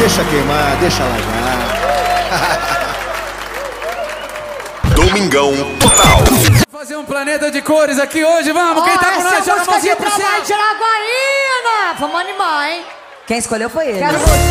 Deixa queimar, deixa lavar. Domingão Total. Fazer um planeta de cores aqui hoje, vamos! Quem tá com nós, joga a mãozinha pro céu! Tirar a Guaína! Vamos animar, hein? Quem escolheu foi ele. Quero você.